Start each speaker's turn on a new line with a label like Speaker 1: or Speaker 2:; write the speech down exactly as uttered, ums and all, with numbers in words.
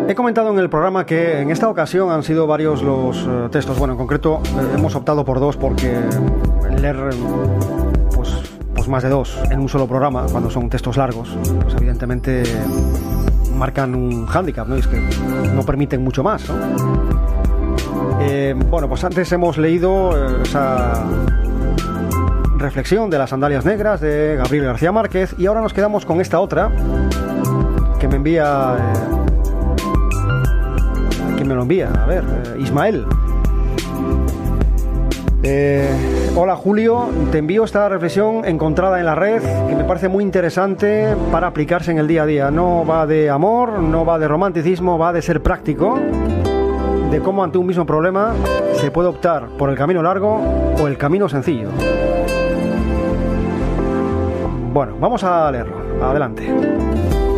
Speaker 1: He comentado en el programa que en esta ocasión han sido varios los uh, textos. Bueno, en concreto eh, hemos optado por dos porque leer pues, pues más de dos en un solo programa, cuando son textos largos, pues evidentemente marcan un hándicap, ¿no? Y es que no permiten mucho más, ¿no? Eh, bueno, pues antes hemos leído eh, esa reflexión de las sandalias negras de Gabriel García Márquez y ahora nos quedamos con esta otra que me envía... Eh, ¿Quién me lo envía? A ver, eh, Ismael. Eh, hola Julio, te envío esta reflexión encontrada en la red que me parece muy interesante para aplicarse en el día a día. No va de amor, no va de romanticismo, va de ser práctico, de cómo ante un mismo problema se puede optar por el camino largo o el camino sencillo. Bueno, vamos a leerlo. Adelante.